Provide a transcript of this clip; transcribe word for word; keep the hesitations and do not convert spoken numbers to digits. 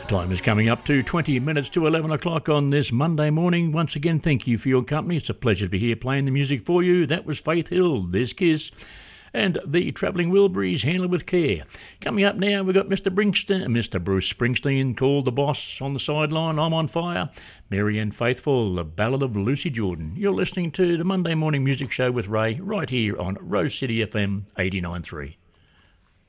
Time is coming up to twenty minutes to eleven o'clock on this Monday morning. Once again, thank you for your company. It's a pleasure to be here playing the music for you. That was Faith Hill, This Kiss, and the Travelling Wilburys, Handle With Care. Coming up now, we've got Mister Bringston, Mister Bruce Springsteen, called The Boss on the sideline. I'm on fire. Mary Ann Faithful, The Ballad of Lucy Jordan. You're listening to the Monday Morning Music Show with Ray right here on Rose City F M eighty-nine point three.